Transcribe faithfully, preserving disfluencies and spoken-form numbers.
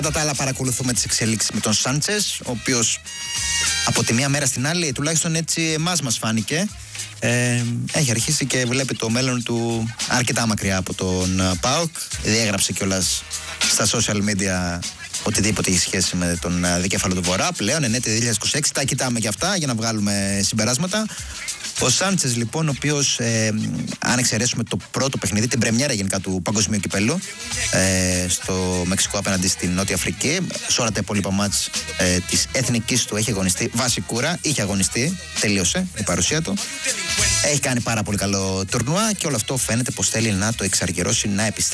Κατά τα άλλα, παρακολουθούμε τις εξελίξεις με τον Σάντσες, ο οποίος από τη μία μέρα στην άλλη, τουλάχιστον έτσι εμάς μας φάνηκε, ε, έχει αρχίσει και βλέπει το μέλλον του αρκετά μακριά από τον ΠΑΟΚ. Διέγραψε κιόλας στα social media οτιδήποτε έχει σχέση με τον δικέφαλο του Βορρά. Πλέον, ενέτη δύο χιλιάδες είκοσι έξι, τα κοιτάμε και αυτά για να βγάλουμε συμπεράσματα. Ο Σάντσες, λοιπόν, ο οποίος, ε, αν εξαιρέσουμε το πρώτο παιχνίδι, την πρεμιέρα γενικά του Παγκοσμίου Κυπέλλου, ε, στο Μεξικό απέναντι στην Νότια Αφρική, σε όλα τα υπόλοιπα μάτς ε, της εθνικής του έχει αγωνιστεί βασικούρα, είχε αγωνιστεί, τελείωσε η παρουσία του. Έχει κάνει πάρα πολύ καλό τουρνουά και όλο αυτό φαίνεται πως θέλει να το εξαργυρώσει, να επιστρέψει